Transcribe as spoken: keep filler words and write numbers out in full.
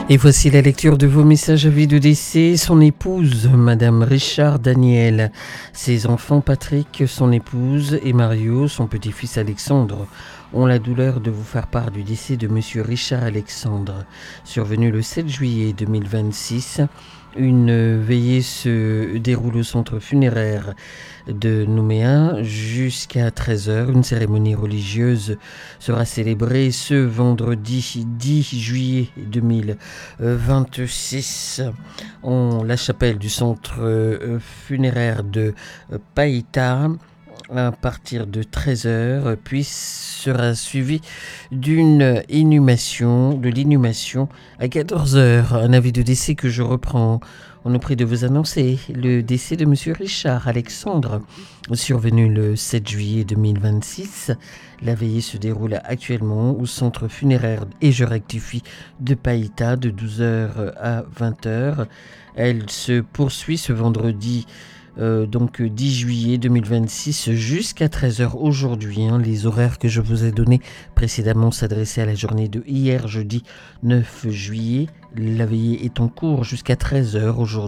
Et voici la lecture de vos messages à vie de décès. Son épouse, Madame Richard Daniel, ses enfants Patrick, son épouse, et Mario, son petit-fils Alexandre, ont la douleur de vous faire part du décès de Monsieur Richard Alexandre, survenu le sept juillet deux mille vingt-six. Une veillée se déroule au centre funéraire de Nouméa jusqu'à treize heures. Une cérémonie religieuse sera célébrée ce vendredi dix juillet deux mille vingt-six en la chapelle du centre funéraire de Païta à partir de treize heures, puis sera suivi d'une inhumation, de l'inhumation à quatorze heures. Un avis de décès que je reprends. On nous prie de vous annoncer le décès de Monsieur Richard Alexandre, survenu le sept juillet deux mille vingt-six. La veillée se déroule actuellement au centre funéraire, et je rectifie, de Païta, de douze heures à vingt heures. Elle se poursuit ce vendredi Euh, donc dix juillet deux mille vingt-six jusqu'à treize heures aujourd'hui. Hein. Les horaires que je vous ai donnés précédemment s'adressaient à la journée de hier, jeudi neuf juillet. La veillée est en cours jusqu'à treize heures aujourd'hui.